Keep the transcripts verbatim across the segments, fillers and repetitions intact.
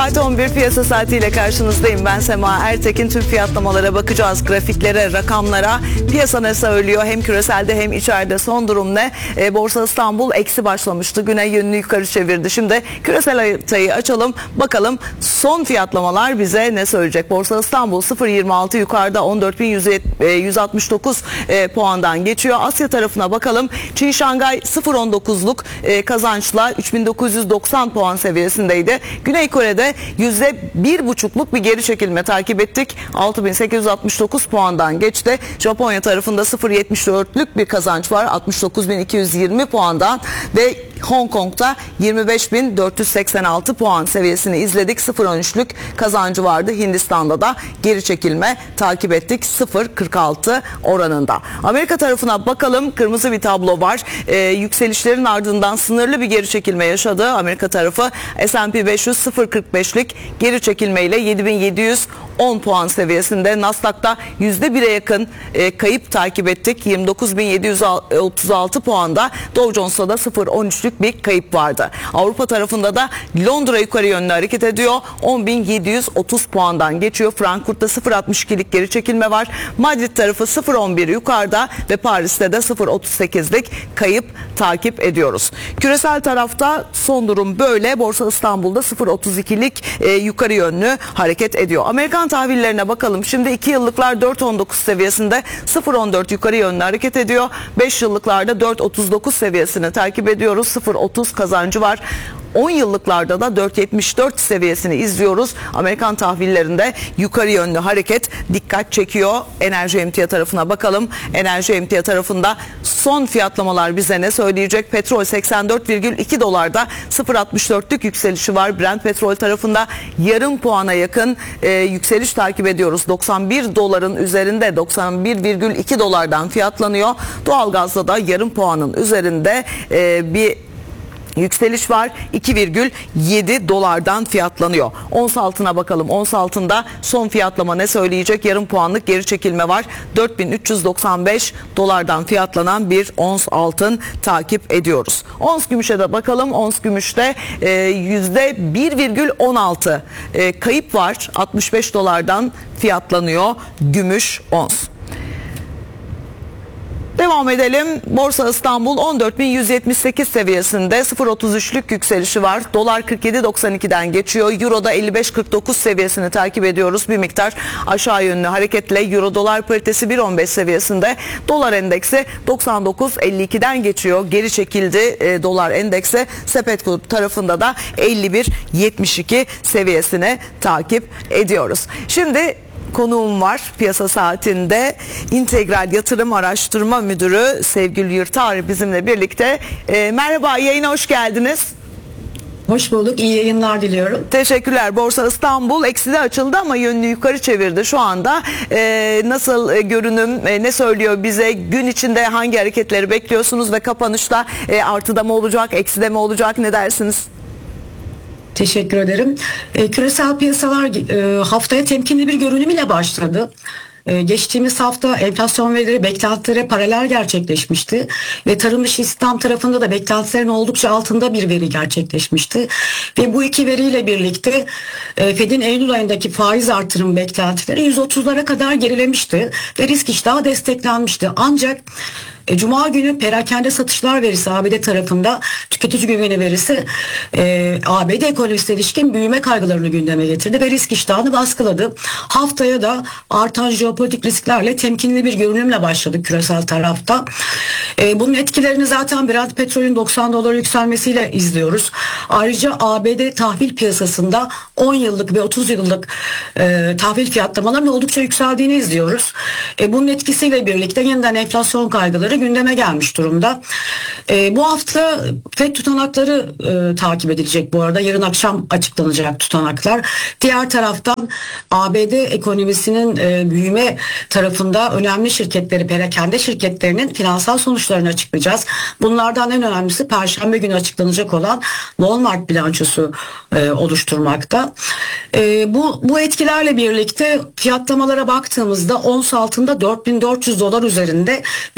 Saat on bir piyasa saatiyle karşınızdayım. Ben Sema Ertekin. Tüm fiyatlamalara bakacağız. Grafiklere, rakamlara. Piyasa ne söylüyor? Hem küreselde hem içeride son durum ne? E, Borsa İstanbul eksi başlamıştı. Güne yönünü yukarı çevirdi. Şimdi küresel haritayı açalım. Bakalım son fiyatlamalar bize ne söyleyecek? Borsa İstanbul sıfır virgül yirmi altı yukarıda on dört bin yüz altmış dokuz e, puandan geçiyor. Asya tarafına bakalım. Çin Şangay sıfır virgül on dokuzluk e, kazançla üç bin dokuz yüz doksan puan seviyesindeydi. Güney Kore'de yüzde bir buçukluk bir geri çekilme takip ettik. altı bin sekiz yüz altmış dokuz puandan geçti. Japonya tarafında sıfır virgül yetmiş dörtlük bir kazanç var. altmış dokuz bin iki yüz yirmi puandan ve Hong Kong'da yirmi beş bin dört yüz seksen altı puan seviyesini izledik. sıfır virgül on üçlük kazancı vardı. Hindistan'da da geri çekilme takip ettik. sıfır virgül kırk altı oranında. Amerika tarafına bakalım. Kırmızı bir tablo var. Ee, yükselişlerin ardından sınırlı bir geri çekilme yaşadı. Amerika tarafı S and P beş yüz sıfır virgül kırk beşlik geri çekilmeyle yedi bin yedi yüz on puan seviyesinde. Nasdaq'ta yüzde bire yakın e, kayıp takip ettik. yirmi dokuz bin yedi yüz otuz altı puanda. Dow Jones'ta da sıfır virgül on üçlük bir kayıp vardı. Avrupa tarafında da Londra yukarı yönlü hareket ediyor. on bin yedi yüz otuz puandan geçiyor. Frankfurt'ta sıfır virgül altmış ikilik geri çekilme var. Madrid tarafı sıfır virgül on bir yukarıda ve Paris'te de sıfır virgül otuz sekizlik kayıp takip ediyoruz. Küresel tarafta son durum böyle. Borsa İstanbul'da sıfır virgül otuz ikilik e, yukarı yönlü hareket ediyor. Amerikan tahvillerine bakalım. Şimdi iki yıllıklar dört virgül on dokuz seviyesinde, sıfır virgül on dört yukarı yönlü hareket ediyor. beş yıllıklarda dört virgül otuz dokuz seviyesini takip ediyoruz. sıfır virgül otuz kazancı var. on yıllıklarda da dört virgül yetmiş dört seviyesini izliyoruz. Amerikan tahvillerinde yukarı yönlü hareket dikkat çekiyor. Enerji emtia tarafına bakalım. Enerji emtia tarafında son fiyatlamalar bize ne söyleyecek? Petrol seksen dört virgül iki dolarda sıfır virgül altmış dörtlük yükselişi var. Brent petrol tarafında yarım puana yakın e, yükseliş takip ediyoruz. doksan bir doların üzerinde, doksan bir virgül iki dolardan fiyatlanıyor. Doğalgazda da yarım puanın üzerinde e, bir yükseliş var. iki virgül yedi dolardan fiyatlanıyor. Ons altına bakalım. Ons altında son fiyatlama ne söyleyecek? Yarım puanlık geri çekilme var. dört bin üç yüz doksan beş dolardan fiyatlanan bir ons altın takip ediyoruz. Ons gümüşe de bakalım. Ons gümüşte e, yüzde bir virgül on altı e, kayıp var. altmış beş dolardan fiyatlanıyor gümüş ons. Devam edelim. Borsa İstanbul on dört bin yüz yetmiş sekiz seviyesinde sıfır virgül otuz üçlük yükselişi var. Dolar kırk yedi doksan ikiden geçiyor. Euro'da elli beş kırk dokuz seviyesini takip ediyoruz. Bir miktar aşağı yönlü hareketle Euro dolar paritesi bir virgül on beş seviyesinde. Dolar endeksi doksan dokuz elli ikiden geçiyor. Geri çekildi e, dolar endeksi. Sepet tarafında da elli bir yetmiş iki seviyesini takip ediyoruz. Şimdi konuğum var piyasa saatinde. İntegral Yatırım Araştırma Müdürü Sevgül Yırtar bizimle birlikte. E, merhaba, yayına hoş geldiniz. Hoş bulduk. İyi yayınlar diliyorum. Teşekkürler. Borsa İstanbul ekside açıldı ama yönünü yukarı çevirdi şu anda. Ee, nasıl e, görünüm, e, ne söylüyor bize? Gün içinde hangi hareketleri bekliyorsunuz ve kapanışta e, artıda mı olacak, ekside mi olacak, ne dersiniz? Teşekkür ederim. E, küresel piyasalar e, haftaya temkinli bir görünüm ile başladı. E, geçtiğimiz hafta enflasyon verileri beklentilere paralel gerçekleşmişti ve tarım dışı istihdam tarafında da beklentilerin oldukça altında bir veri gerçekleşmişti. Ve bu iki veriyle birlikte e, Fed'in Eylül ayındaki faiz artırım beklentileri yüz otuzlara kadar gerilemişti ve risk iştahı desteklenmişti. Ancak Cuma günü perakende satışlar verisi A B D tarafında, tüketici güveni verisi e, A B D ekonomisine ilişkin büyüme kaygılarını gündeme getirdi ve risk iştahını baskıladı. Haftaya da artan jeopolitik risklerle temkinli bir görünümle başladık küresel tarafta. E, bunun etkilerini zaten Brent petrolün doksan dolar yükselmesiyle izliyoruz. Ayrıca A B D tahvil piyasasında on yıllık ve otuz yıllık e, tahvil fiyatlamalarının oldukça yükseldiğini izliyoruz. E, bunun etkisiyle birlikte yeniden enflasyon kaygıları gündeme gelmiş durumda. E, bu hafta Fed tutanakları e, takip edilecek bu arada. Yarın akşam açıklanacak tutanaklar. Diğer taraftan A B D ekonomisinin e, büyüme tarafında önemli şirketleri, perakende şirketlerinin finansal sonuçlarını açıklayacağız. Bunlardan en önemlisi Perşembe günü açıklanacak olan Walmart bilançosu e, oluşturmakta. E, bu, bu etkilerle birlikte fiyatlamalara baktığımızda ons altında dört bin dört yüz dolar üzerinde bir yerleşim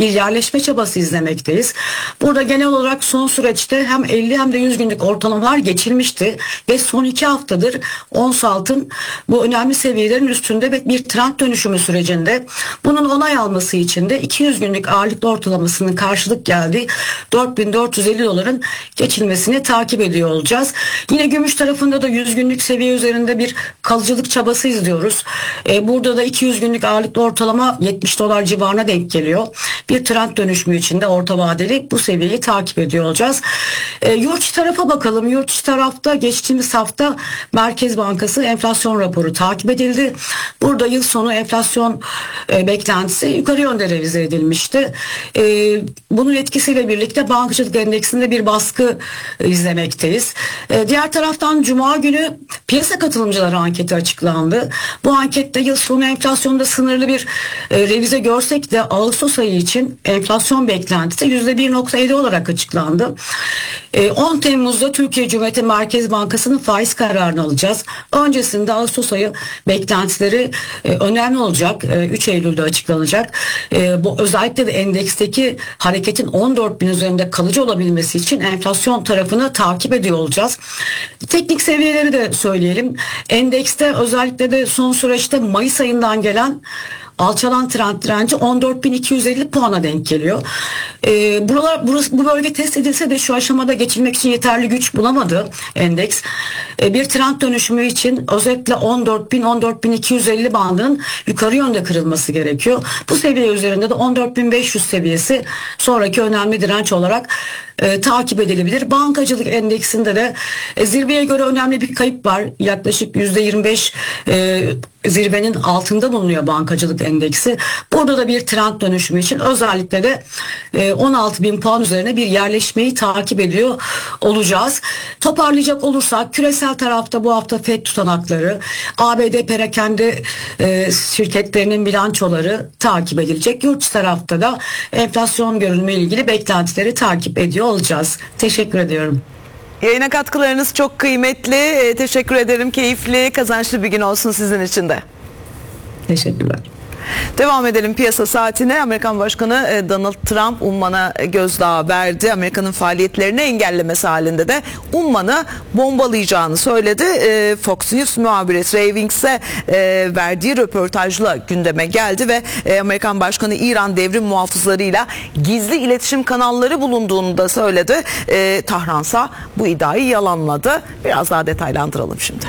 derinleşme çabası izlemekteyiz. Burada genel olarak son süreçte hem elli hem de yüz günlük ortalamalar geçilmişti ve son iki haftadır ons altın bu önemli seviyelerin üstünde ve bir trend dönüşümü sürecinde. Bunun onay alması için de iki yüz günlük ağırlıklı ortalamasının karşılık geldiği dört bin dört yüz elli doların geçilmesini takip ediyor olacağız. Yine gümüş tarafında da yüz günlük seviye üzerinde bir kalıcılık çabası izliyoruz. Ee, burada da iki yüz günlük ağırlıklı ortalama yetmiş dolar civarına denk geliyor. Bir trend dönüşümü için de orta vadeli bu seviyeyi takip ediyor olacağız. Ee, yurt içi tarafa bakalım. Yurt içi tarafta geçtiğimiz hafta Merkez Bankası enflasyon raporu takip edildi. Burada yıl sonu enflasyon e, beklentisi yukarı yönde revize edilmişti. E, bunun etkisiyle birlikte bankacılık endeksinde bir baskı e, izlemekteyiz. E, diğer taraftan Cuma günü piyasa katılımcıları anketi açıklandı. Bu ankette yıl sonu enflasyonda sınırlı bir e, revize görsek de Ağustos ayı için enflasyon beklentisi yüzde bir nokta yedi olarak açıklandı. E, on Temmuz'da Türkiye Cumhuriyeti Merkez Bankası'nın faiz kararını alacağız. Öncesinde Ağustos ayı beklentileri e, önemli olacak. E, üç Eylül'de açıklanacak. E, bu özellikle de endeksteki hareketin on dört bin üzerinde kalıcı olabilmesi için enflasyon tarafını takip ediyor olacağız. Teknik seviyeleri de söyleyelim. Endekste özellikle de son süreçte Mayıs ayından gelen alçalan trend direnci on dört bin iki yüz elli puana denk geliyor. Ee, buralar, burası, bu bölge test edilse de şu aşamada geçilmek için yeterli güç bulamadı endeks. Ee, bir trend dönüşümü için özellikle on dört bin on dört bin iki yüz elli bandının yukarı yönde kırılması gerekiyor. Bu seviye üzerinde de on dört bin beş yüz seviyesi sonraki önemli direnç olarak e, takip edilebilir. Bankacılık endeksinde de e, zirveye göre önemli bir kayıp var. Yaklaşık yüzde yirmi beş e, zirvenin altında bulunuyor bankacılık endeksi. Burada da bir trend dönüşümü için özellikle de e, on altı bin puan üzerine bir yerleşmeyi takip ediyor olacağız. Toparlayacak olursak küresel tarafta bu hafta Fed tutanakları, A B D perakende e, şirketlerinin bilançoları takip edilecek. Yurt dışı tarafta da enflasyon görünümü ile ilgili beklentileri takip ediyor olacağız. Teşekkür ediyorum. Yayına katkılarınız çok kıymetli. Ee, teşekkür ederim. Keyifli, kazançlı bir gün olsun sizin için de. Teşekkürler. Devam edelim piyasa saatine. Amerikan Başkanı Donald Trump Umman'a gözdağı verdi. Amerika'nın faaliyetlerini engellemesi halinde de Umman'ı bombalayacağını söyledi. Fox News muhabiri Trey Winks'e verdiği röportajla gündeme geldi ve Amerikan Başkanı İran devrim muhafızlarıyla gizli iletişim kanalları bulunduğunu da söyledi. Tahransa bu iddiayı yalanladı. Biraz daha detaylandıralım şimdi.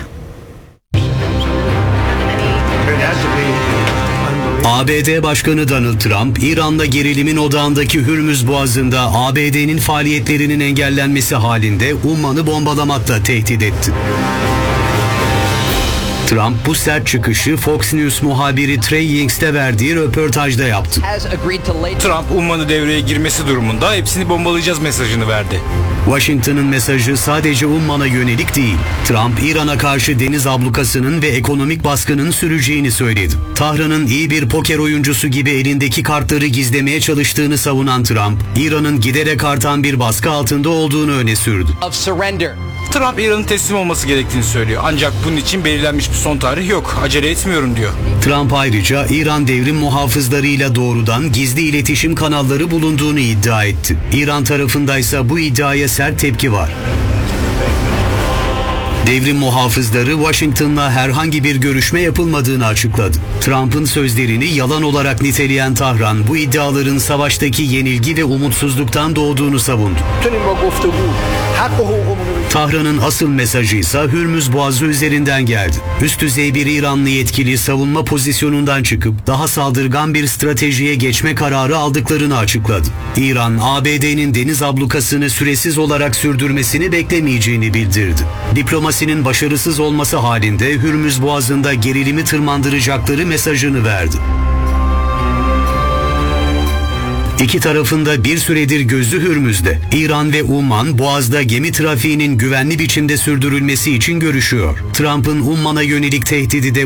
A B D Başkanı Donald Trump, İran'da gerilimin odağındaki Hürmüz Boğazı'nda A B D'nin faaliyetlerinin engellenmesi halinde Umman'ı bombalamakla tehdit etti. Trump bu sert çıkışı Fox News muhabiri Trey Winks'te verdiği röportajda yaptı. Trump Umman'ı devreye girmesi durumunda hepsini bombalayacağız mesajını verdi. Washington'ın mesajı sadece Umman'a yönelik değil. Trump, İran'a karşı deniz ablukasının ve ekonomik baskının süreceğini söyledi. Tahran'ın iyi bir poker oyuncusu gibi elindeki kartları gizlemeye çalıştığını savunan Trump, İran'ın giderek artan bir baskı altında olduğunu öne sürdü. Trump İran'ın teslim olması gerektiğini söylüyor. Ancak bunun için belirlenmiş bir son tarih yok. Acele etmiyorum diyor. Trump ayrıca İran devrim muhafızlarıyla doğrudan gizli iletişim kanalları bulunduğunu iddia etti. İran tarafındaysa bu iddiaya sert tepki var. Devrim muhafızları Washington'la herhangi bir görüşme yapılmadığını açıkladı. Trump'ın sözlerini yalan olarak niteleyen Tahran, bu iddiaların savaştaki yenilgi ve umutsuzluktan doğduğunu savundu. Tahran'ın asıl mesajı ise Hürmüz Boğazı üzerinden geldi. Üst düzey bir İranlı yetkili savunma pozisyonundan çıkıp daha saldırgan bir stratejiye geçme kararı aldıklarını açıkladı. İran, A B D'nin deniz ablukasını süresiz olarak sürdürmesini beklemeyeceğini bildirdi. Diplomasinin başarısız olması halinde Hürmüz Boğazı'nda gerilimi tırmandıracakları mesajını verdi. İki tarafında bir süredir gözü Hürmüz'de. İran ve Umman, Boğaz'da gemi trafiğinin güvenli biçimde sürdürülmesi için görüşüyor. Trump'ın Umman'a yönelik tehdidi de